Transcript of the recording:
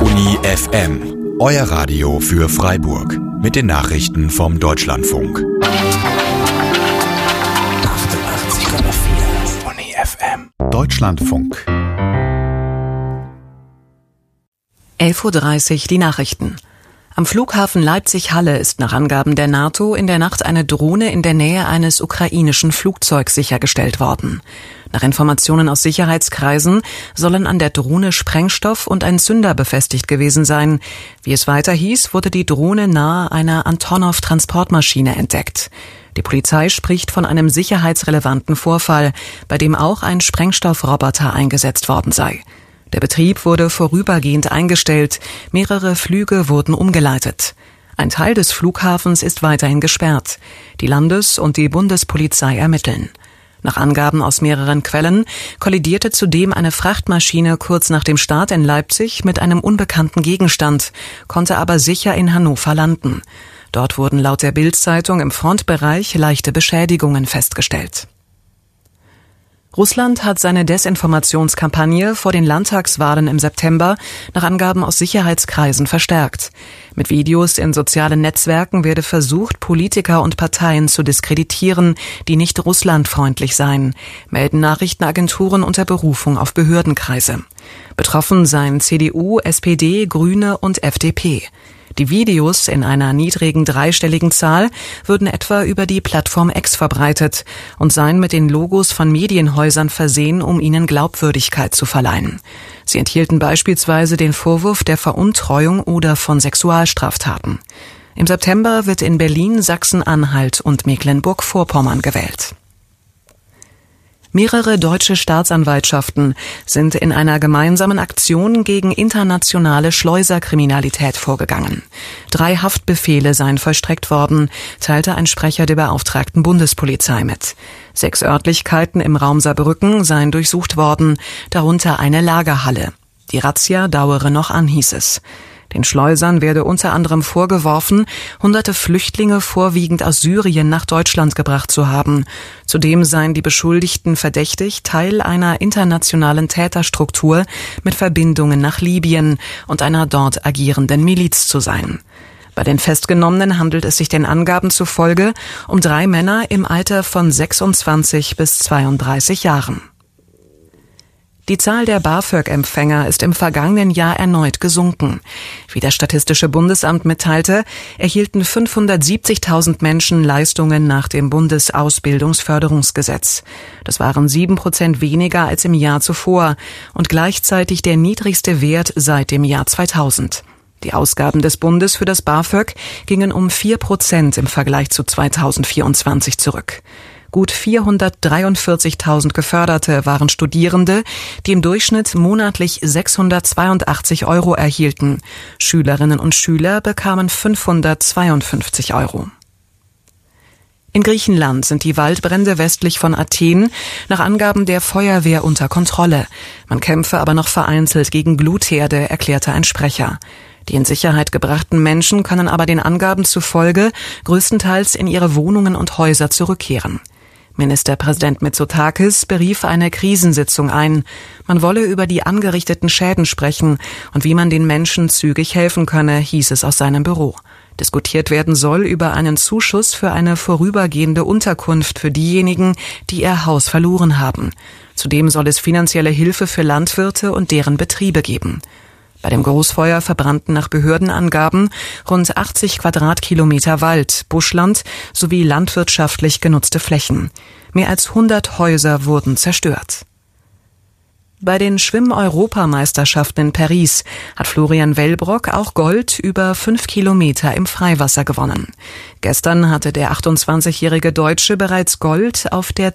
Uni FM, euer Radio für Freiburg. Mit den Nachrichten vom Deutschlandfunk. 88,4 Uni FM. Deutschlandfunk. 11:30 Uhr die Nachrichten. Am Flughafen Leipzig-Halle ist nach Angaben der NATO in der Nacht eine Drohne in der Nähe eines ukrainischen Flugzeugs sichergestellt worden. Nach Informationen aus Sicherheitskreisen sollen an der Drohne Sprengstoff und ein Zünder befestigt gewesen sein. Wie es weiter hieß, wurde die Drohne nahe einer Antonov-Transportmaschine entdeckt. Die Polizei spricht von einem sicherheitsrelevanten Vorfall, bei dem auch ein Sprengstoffroboter eingesetzt worden sei. Der Betrieb wurde vorübergehend eingestellt, mehrere Flüge wurden umgeleitet. Ein Teil des Flughafens ist weiterhin gesperrt. Die Landes- und die Bundespolizei ermitteln. Nach Angaben aus mehreren Quellen kollidierte zudem eine Frachtmaschine kurz nach dem Start in Leipzig mit einem unbekannten Gegenstand, konnte aber sicher in Hannover landen. Dort wurden laut der Bild-Zeitung im Frontbereich leichte Beschädigungen festgestellt. Russland hat seine Desinformationskampagne vor den Landtagswahlen im September nach Angaben aus Sicherheitskreisen verstärkt. Mit Videos in sozialen Netzwerken werde versucht, Politiker und Parteien zu diskreditieren, die nicht russlandfreundlich seien, melden Nachrichtenagenturen unter Berufung auf Behördenkreise. Betroffen seien CDU, SPD, Grüne und FDP. Die Videos in einer niedrigen dreistelligen Zahl würden etwa über die Plattform X verbreitet und seien mit den Logos von Medienhäusern versehen, um ihnen Glaubwürdigkeit zu verleihen. Sie enthielten beispielsweise den Vorwurf der Veruntreuung oder von Sexualstraftaten. Im September wird in Berlin, Sachsen-Anhalt und Mecklenburg-Vorpommern gewählt. Mehrere deutsche Staatsanwaltschaften sind in einer gemeinsamen Aktion gegen internationale Schleuserkriminalität vorgegangen. 3 Haftbefehle seien vollstreckt worden, teilte ein Sprecher der beauftragten Bundespolizei mit. 6 Örtlichkeiten im Raum Saarbrücken seien durchsucht worden, darunter eine Lagerhalle. Die Razzia dauere noch an, hieß es. Den Schleusern werde unter anderem vorgeworfen, hunderte Flüchtlinge vorwiegend aus Syrien nach Deutschland gebracht zu haben. Zudem seien die Beschuldigten verdächtig, Teil einer internationalen Täterstruktur mit Verbindungen nach Libyen und einer dort agierenden Miliz zu sein. Bei den Festgenommenen handelt es sich den Angaben zufolge um 3 Männer im Alter von 26 bis 32 Jahren. Die Zahl der BAföG-Empfänger ist im vergangenen Jahr erneut gesunken. Wie das Statistische Bundesamt mitteilte, erhielten 570.000 Menschen Leistungen nach dem Bundesausbildungsförderungsgesetz. Das waren 7% weniger als im Jahr zuvor und gleichzeitig der niedrigste Wert seit dem Jahr 2000. Die Ausgaben des Bundes für das BAföG gingen um 4% im Vergleich zu 2024 zurück. Gut 443.000 Geförderte waren Studierende, die im Durchschnitt monatlich 682 € erhielten. Schülerinnen und Schüler bekamen 552 €. In Griechenland sind die Waldbrände westlich von Athen nach Angaben der Feuerwehr unter Kontrolle. Man kämpfe aber noch vereinzelt gegen Glutherde, erklärte ein Sprecher. Die in Sicherheit gebrachten Menschen können aber den Angaben zufolge größtenteils in ihre Wohnungen und Häuser zurückkehren. Ministerpräsident Mitsotakis berief eine Krisensitzung ein. Man wolle über die angerichteten Schäden sprechen und wie man den Menschen zügig helfen könne, hieß es aus seinem Büro. Diskutiert werden soll über einen Zuschuss für eine vorübergehende Unterkunft für diejenigen, die ihr Haus verloren haben. Zudem soll es finanzielle Hilfe für Landwirte und deren Betriebe geben. Bei dem Großfeuer verbrannten nach Behördenangaben rund 80 Quadratkilometer Wald, Buschland sowie landwirtschaftlich genutzte Flächen. Mehr als 100 Häuser wurden zerstört. Bei den Schwimm-Europameisterschaften in Paris hat Florian Wellbrock auch Gold über 5 Kilometer im Freiwasser gewonnen. Gestern hatte der 28-jährige Deutsche bereits Gold auf der